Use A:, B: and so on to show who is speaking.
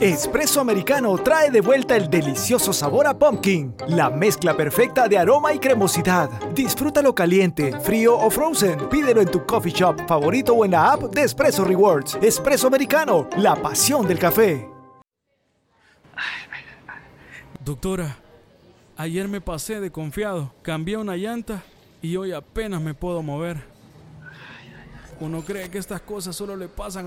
A: Espresso Americano trae de vuelta el delicioso sabor a pumpkin, la mezcla perfecta de aroma y cremosidad. Disfrútalo caliente, frío o frozen. Pídelo en tu coffee shop favorito o en la app de Espresso Rewards. Espresso Americano, la pasión del café.
B: Doctora, ayer me pasé de confiado, cambié una llanta y hoy apenas me puedo mover. Uno cree que estas cosas solo le pasan